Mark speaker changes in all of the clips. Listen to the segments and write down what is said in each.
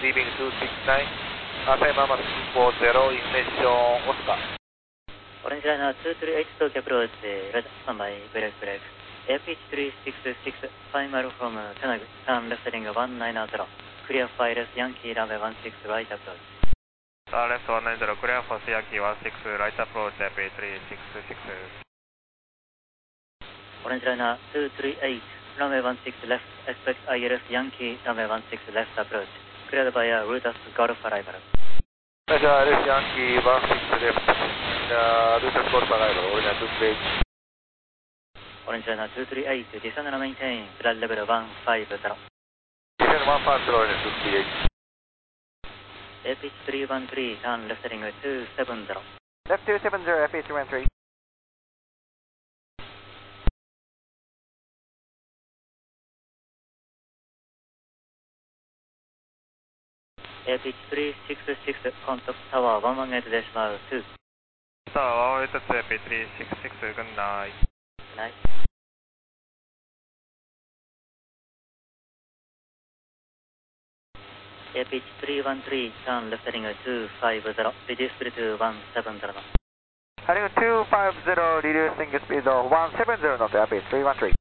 Speaker 1: leaving 269, time Mama 240, ignition, Oscar.
Speaker 2: Orange Liner 238 Tokyo approach, right standby, brake. APH 366, final from Tenagu, turn left heading 190, clear fires Yankee runway 16 right approach.
Speaker 3: Turn left 190, clear for Yankee 16 right approach, APH 366.
Speaker 2: Orange Liner 238, runway 16 left, expect ILS Yankee runway 16 left approach, cleared by Rutas Golf arrival.
Speaker 1: ILS Yankee 16 left, Rutas Golf arrival, Orange Liner 238.
Speaker 2: Orange Liner 238, descend and maintain, flight level 150.
Speaker 1: Descend 150, Orange 238.
Speaker 2: APH 313, turn left heading 270.
Speaker 4: Left 270, APH 313.
Speaker 2: APH 366, contact tower 118.2.
Speaker 3: Tower 118, APH 366, good night.
Speaker 2: Nice. APH 313, turn left heading 250, reduce speed to 170 knots.
Speaker 4: Heading 250, reducing speed of 170 knots, APH 313.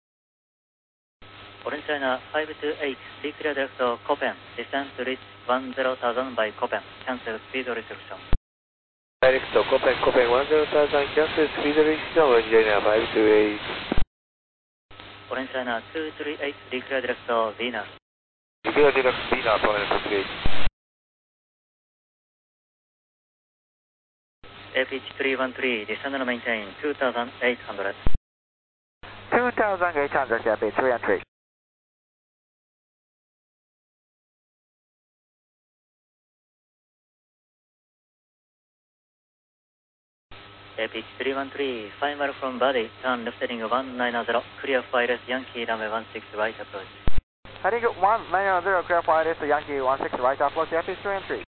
Speaker 2: Orange Liner 528, declare direct Copen, descent to reach 10,000 by Copen, cancel speed restriction.
Speaker 1: Direct Copen 10,000, cancel speed restriction, Orange Liner 528.
Speaker 2: Orange Liner 238, declare direct Venus.
Speaker 1: Declare direct Venus, Orange 238.
Speaker 2: APH 313, descend and maintain 2,800.
Speaker 4: 2,800, APH 313.
Speaker 2: APH 313, final from body, turn left heading 190, clear for ILS Yankee runway 16 right approach.
Speaker 4: Heading 190, clear for ILS Yankee 16 right approach, APH 313.